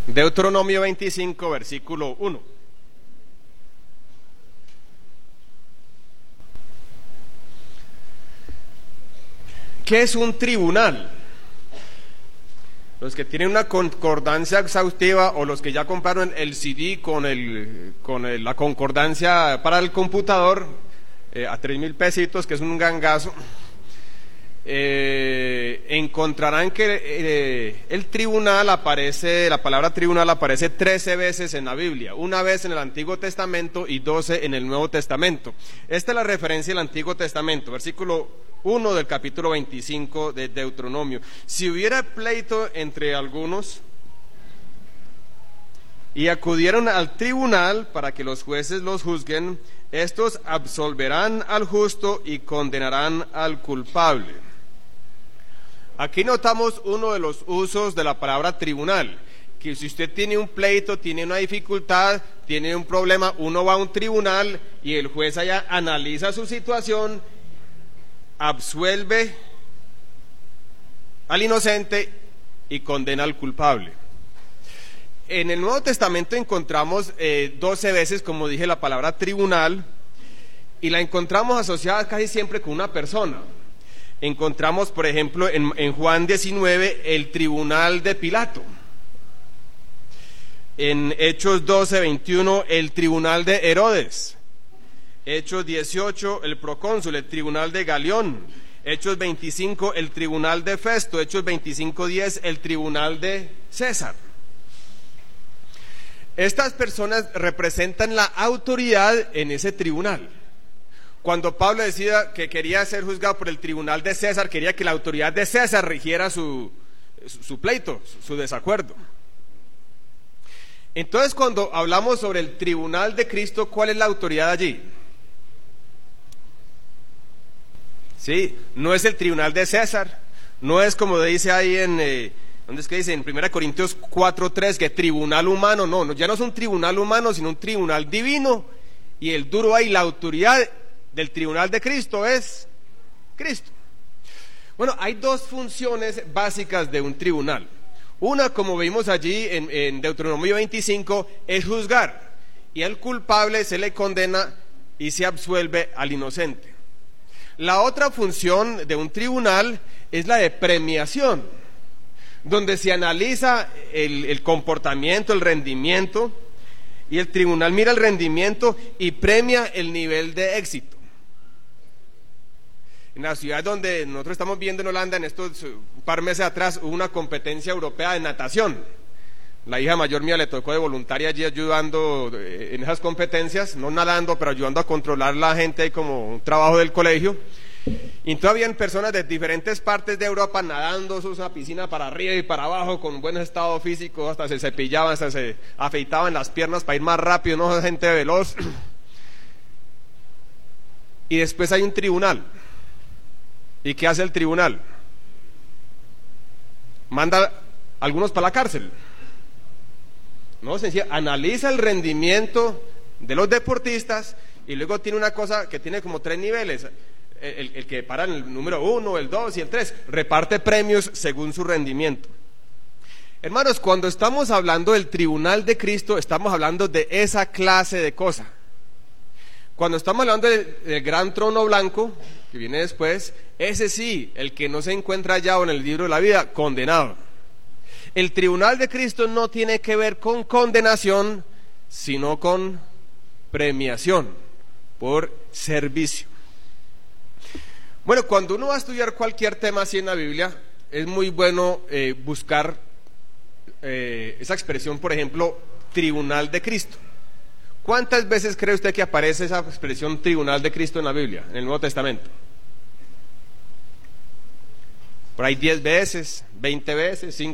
Deuteronomio 25, versículo 1. ¿Qué es un tribunal? Los que tienen una concordancia exhaustiva o los que ya compraron el CD con la concordancia para el computador a 3.000 pesitos, que es un gangazo, encontrarán que el tribunal aparece, la palabra tribunal aparece 13 veces en la Biblia, una vez en el Antiguo Testamento y 12 en el Nuevo Testamento. Esta es la referencia del Antiguo Testamento, versículo 1 del capítulo 25 de Deuteronomio. Si hubiera pleito entre algunos y acudieron al tribunal para que los jueces los juzguen, estos absolverán al justo y condenarán al culpable. Aquí notamos uno de los usos de la palabra tribunal, que si usted tiene un pleito, tiene una dificultad, tiene un problema, uno va a un tribunal y el juez allá analiza su situación, absuelve al inocente y condena al culpable. En el Nuevo Testamento encontramos 12 veces, como dije, la palabra tribunal, y la encontramos asociada casi siempre con una persona. Encontramos, por ejemplo, en Juan 19, el tribunal de Pilato. En Hechos 12, 21, el tribunal de Herodes. Hechos 18, el procónsul, el tribunal de Galión. Hechos 25, el tribunal de Festo. Hechos 25, 10, el tribunal de César. Estas personas representan la autoridad en ese tribunal. Cuando Pablo decía que quería ser juzgado por el tribunal de César, quería que la autoridad de César rigiera su pleito, su desacuerdo. Entonces, cuando hablamos sobre el tribunal de Cristo, ¿cuál es la autoridad allí? Sí, no es el tribunal de César, no es como dice ahí ¿dónde es que dice? En 1 Corintios 4:3, que tribunal humano, no, ya no es un tribunal humano, sino un tribunal divino, y el duro ahí, la autoridad del tribunal de Cristo es Cristo. Bueno, hay dos funciones básicas de un tribunal. Una, como vimos allí en Deuteronomio 25, es juzgar, y al culpable se le condena y se absuelve al inocente. La otra función de un tribunal es la de premiación, donde se analiza el comportamiento, el rendimiento, y el tribunal mira el rendimiento y premia el nivel de éxito. En la ciudad donde nosotros estamos viendo, en Holanda, en estos un par de meses atrás, hubo una competencia europea de natación. La hija mayor mía le tocó de voluntaria allí ayudando en esas competencias, no nadando, pero ayudando a controlar la gente ahí como un trabajo del colegio. Y entonces habían personas de diferentes partes de Europa nadando, una piscina para arriba y para abajo, con buen estado físico, hasta se cepillaban, hasta se afeitaban las piernas para ir más rápido, no, gente veloz. Y después hay un tribunal. ¿Y qué hace el tribunal? Manda a algunos para la cárcel. No, sencillo, analiza el rendimiento de los deportistas y luego tiene una cosa que tiene como 3 niveles. El que para en el número 1, el 2 y el 3, reparte premios según su rendimiento. Hermanos, cuando estamos hablando del tribunal de Cristo, estamos hablando de esa clase de cosa. Cuando estamos hablando del gran trono blanco, que viene después, ese sí, el que no se encuentra hallado en el libro de la vida, condenado. El tribunal de Cristo no tiene que ver con condenación, sino con premiación por servicio. Bueno, cuando uno va a estudiar cualquier tema así en la Biblia, es muy bueno buscar esa expresión, por ejemplo, tribunal de Cristo. ¿Cuántas veces cree usted que aparece esa expresión tribunal de Cristo en la Biblia, en el Nuevo Testamento? Por ahí 10 veces, 20 veces, 5